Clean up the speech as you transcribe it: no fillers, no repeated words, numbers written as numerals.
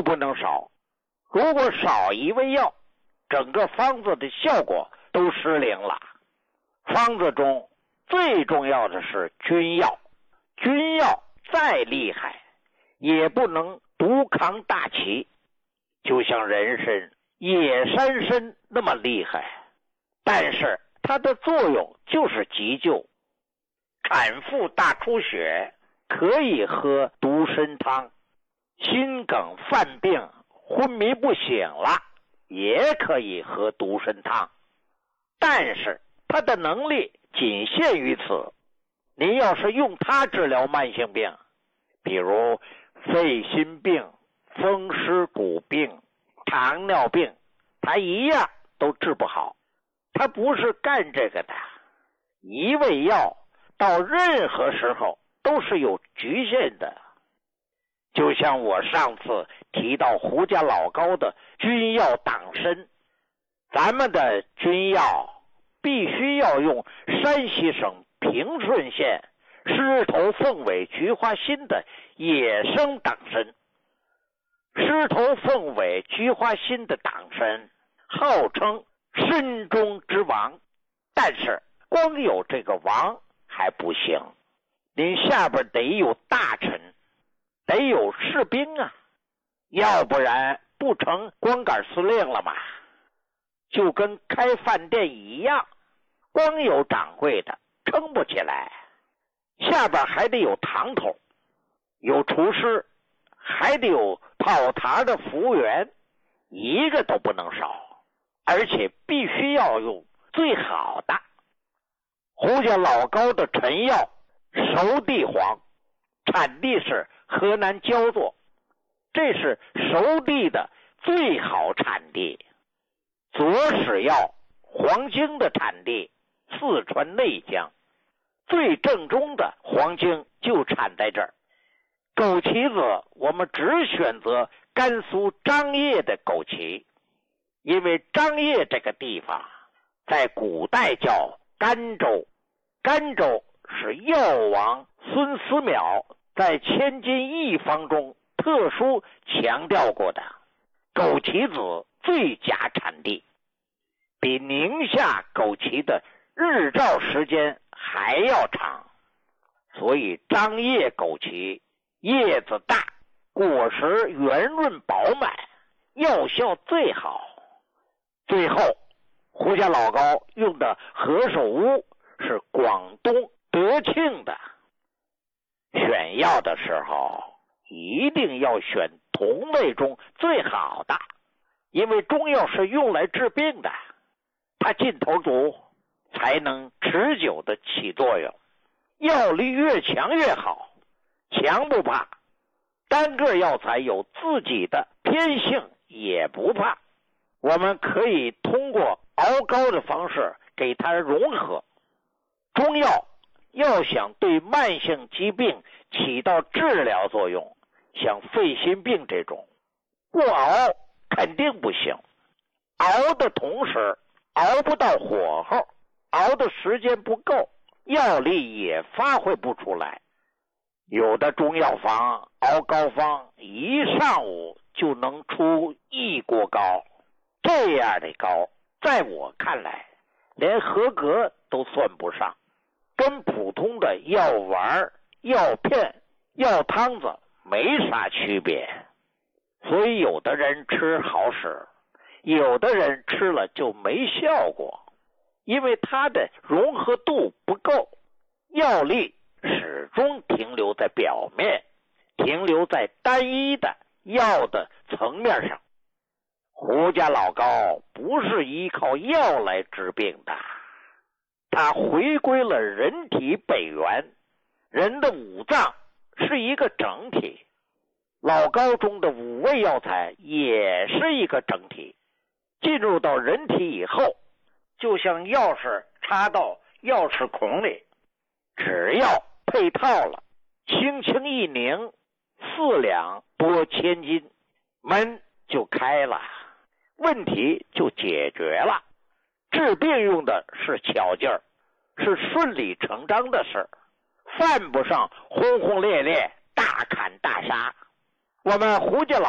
都不能少。如果少一味药，整个方子的效果都失灵了。方子中最重要的是君药，君药再厉害也不能独扛大旗，就像人参、野山参那么厉害，但是它的作用就是急救。产妇大出血可以喝独参汤，心梗犯病昏迷不醒了也可以喝独参汤，但是它的能力仅限于此。您要是用它治疗慢性病，比如肺心病、风湿骨病、糖尿病，它一样都治不好。它不是干这个的。一味药到任何时候都是有局限的。就像我上次提到胡家老高的君药党参，咱们的君药必须要用山西省平顺县狮头凤尾菊花心的野生党参。狮头凤尾菊花心的党参号称参中之王，但是光有这个王还不行，您下边得有大臣，得有士兵啊，要不然不成光杆司令了吗？就跟开饭店一样，光有掌柜的撑不起来，下边还得有堂头，有厨师，还得有跑堂的服务员，一个都不能少，而且必须要用最好的。胡家老高的陈药熟地黄，产地是河南焦作，这是熟地的最好产地。左史药黄精的产地四川内江，最正宗的黄精就产在这儿。枸杞子我们只选择甘肃张掖的枸杞，因为张掖这个地方在古代叫甘州，甘州是药王孙思邈在千金一方中特殊强调过的枸杞子最佳产地，比宁夏枸杞的日照时间还要长，所以张掖枸杞叶子大，果实圆润饱满，药效最好。最后胡家老高用的何首乌是广东德庆的。选药的时候一定要选同类中最好的，因为中药是用来治病的，它劲头足才能持久的起作用。药力越强越好，强不怕，单个药材有自己的偏性也不怕。我们可以通过熬膏的方式给它融合。中药要想对慢性疾病起到治疗作用，像肺心病这种，不熬肯定不行。熬的同时熬不到火候，熬的时间不够，药力也发挥不出来。有的中药房熬膏方一上午就能出1锅膏，这样的膏在我看来连合格都算不上，跟普通的药丸、药片、药汤子没啥区别。所以有的人吃好使，有的人吃了就没效果，因为它的融合度不够，药力始终停留在表面，停留在单一的药的层面上。胡家老高不是依靠药来治病的，他回归了人体本源。人的五脏是一个整体，老高中的5味药材也是一个整体。进入到人体以后，就像钥匙插到钥匙孔里，只要配套了，轻轻一拧，4两拨千斤，门就开了，问题就解决了。治病用的是巧劲儿，是顺理成章的事儿，犯不上轰轰烈烈大砍大杀。我们胡家老